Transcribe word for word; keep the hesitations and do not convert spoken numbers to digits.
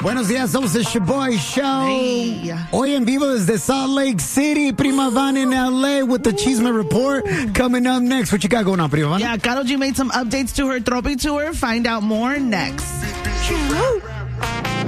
Buenos días, somos el Shaboy Show. Hey. Hoy en vivo desde Salt Lake City. Prima Van in L A with the Chisme Report. Coming up next. What you got going on, Prima Van? Yeah, Karol G made some updates to her Tropi tour. Find out more next.